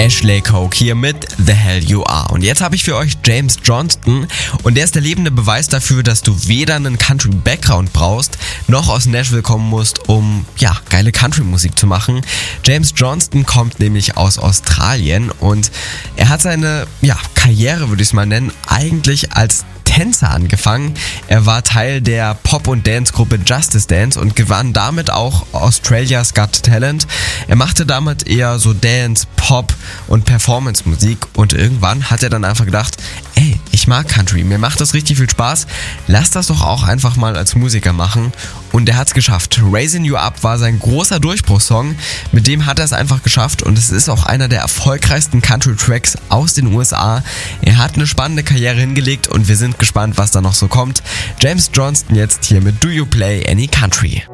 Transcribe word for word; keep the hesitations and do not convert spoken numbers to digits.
Ashley Coke hier mit The Hell You Are. Und jetzt habe ich für euch James Johnston und der ist der lebende Beweis dafür, dass du weder einen Country-Background brauchst, noch aus Nashville kommen musst, um ja geile Country-Musik zu machen. James Johnston kommt nämlich aus Australien und er hat seine ja, Karriere, würde ich es mal nennen, eigentlich als Tänzer angefangen. Er war Teil der Pop- und Dance-Gruppe Justice Dance und gewann damit auch Australia's Got Talent. Er machte damit eher so Dance, Pop und Performance-Musik und irgendwann hat er dann einfach gedacht, ey, ich mag Country, mir macht das richtig viel Spaß, lass das doch auch einfach mal als Musiker machen. Und er hat es geschafft. Raising You Up war sein großer Durchbruchssong, mit dem hat er es einfach geschafft und es ist auch einer der erfolgreichsten Country-Tracks aus den U S A. Er hat eine spannende Karriere hingelegt und wir sind gespannt, was da noch so kommt. James Johnston jetzt hier mit Do You Play Any Country?